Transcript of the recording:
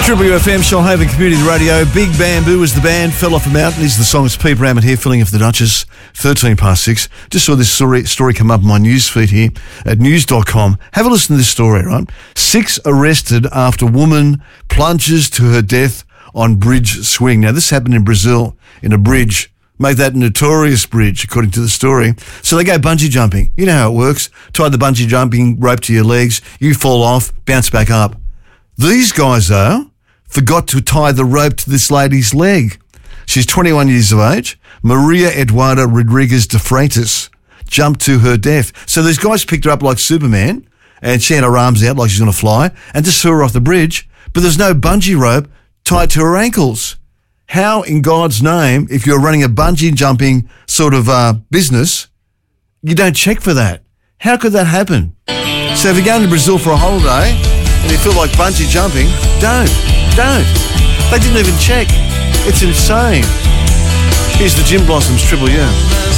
Triple UFM, Shoalhaven Community Radio. Big Bamboo is the band, fell off a mountain. Is the song. It's Pete Rammett here, filling in for the Duchess. 6:13. Just saw this story come up on my news feed here at news.com. Have a listen to this story, right? 6 arrested after woman plunges to her death on bridge swing. Now, this happened in Brazil, in a bridge. Make that notorious bridge, according to the story. So they go bungee jumping. You know how it works. Tie the bungee jumping rope to your legs. You fall off, bounce back up. These guys, though, forgot to tie the rope to this lady's leg. She's 21 years of age. Maria Eduarda Rodriguez de Freitas jumped to her death. So these guys picked her up like Superman, and she had her arms out like she's going to fly, and just threw her off the bridge, but there's no bungee rope tied to her ankles. How in God's name, if you're running a bungee jumping sort of business, you don't check for that? How could that happen? So if you're going to Brazil for a holiday and you feel like bungee jumping, don't. They didn't even check. It's insane. Here's the Gin Blossoms, Triple U.